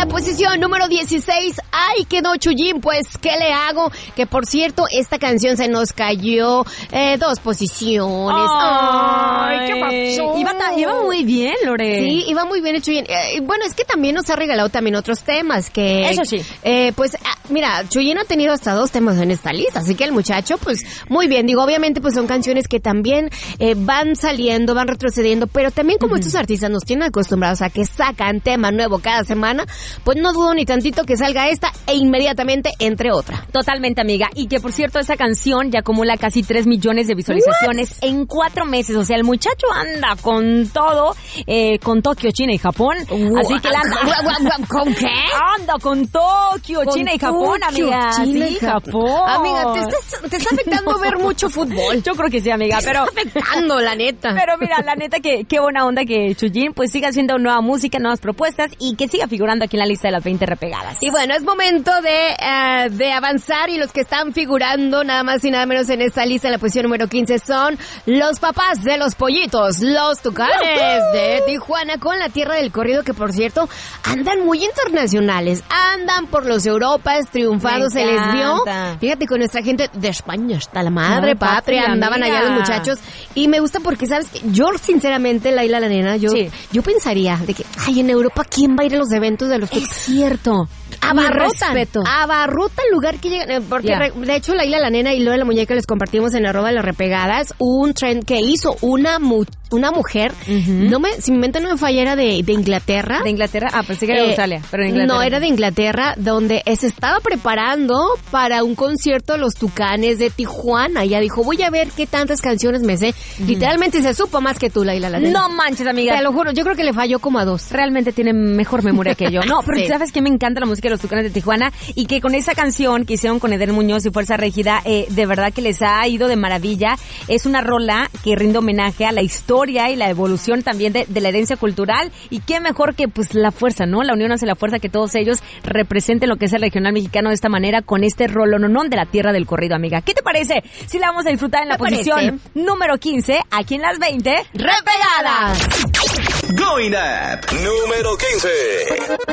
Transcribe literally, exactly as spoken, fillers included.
la posición número dieciséis, ¡ay, quedó Chuyín! Pues, ¿qué le hago? Que, por cierto, esta canción se nos cayó eh, dos posiciones. ¡Ay, Ay qué pasó! Iba, ta- iba muy bien, Lore. Sí, iba muy bien el Chuyín. Eh, bueno, es que también nos ha regalado también otros temas que... Eso sí. Eh, pues, ah, mira, Chuyín ha tenido hasta dos temas en esta lista, así que el muchacho, pues, muy bien. Digo, obviamente, pues, son canciones que también eh, van saliendo, van retrocediendo, pero también como uh-huh. estos artistas nos tienen acostumbrados a que sacan tema nuevo cada semana, pues no dudo ni tantito que salga esta e inmediatamente entre otra. Totalmente, amiga. Y que, por cierto, esa canción ya acumula casi tres millones de visualizaciones What? en cuatro meses. O sea, el muchacho anda con todo, eh, con Tokio, China y Japón. What? Así que la anda... ¿Con qué? Anda con Tokio, con China y Japón, Tokio, amiga. China sí, y Japón. Amiga, te, estás, te está afectando ver mucho fútbol. Yo creo que sí, amiga. Te pero está afectando, la neta. Pero mira, la neta, que qué buena onda que Chuyín pues siga haciendo nueva música, nuevas propuestas y que siga figurando aquí en la lista de las veinte repegadas. Y bueno, es momento de, uh, de avanzar, y los que están figurando nada más y nada menos en esta lista en la posición número quince son los papás de los pollitos, los Tucanes de Tijuana, con la tierra del corrido, que por cierto andan muy internacionales, andan por los Europas triunfados, se les vio, fíjate, con nuestra gente de España, hasta la madre no, patria, patria, andaban amiga. allá los muchachos, y me gusta porque, ¿sabes qué? Yo sinceramente, Laila la nena, yo, sí. yo pensaría de que, ay, en Europa, ¿quién va a ir a los eventos de los Es cierto. Abarrotan, abarrotan el lugar que llegan, porque yeah. re, de hecho Laila la nena y Lola la muñeca les compartimos en arroba de las repegadas un trend que hizo una mu- una mujer, uh-huh. no me, si mi mente no me falla, era de, de Inglaterra. De Inglaterra, ah, pensé que era de eh, Australia, pero Inglaterra. No, era de Inglaterra, donde se estaba preparando para un concierto de los Tucanes de Tijuana. Ella dijo, voy a ver qué tantas canciones me sé. Uh-huh. Literalmente se supo más que tú, Laila la nena. No manches, amiga. Te lo juro, yo creo que le falló como a dos. Realmente tiene mejor memoria que yo. No, pero sí. ¿sabes qué? Me encanta la música de los Tucanes de Tijuana, y que con esa canción que hicieron con Eder Muñoz y Fuerza Régida, eh, de verdad que les ha ido de maravilla. Es una rola que rinde homenaje a la historia y la evolución también de, de la herencia cultural, y qué mejor que pues la fuerza, ¿no? La unión hace la fuerza, que todos ellos representen lo que es el regional mexicano de esta manera, con este rolononón de la tierra del corrido, amiga. ¿Qué te parece si la vamos a disfrutar en la ¿Te posición parece? número quince, aquí en las veinte repegadas? Going Up, número quince.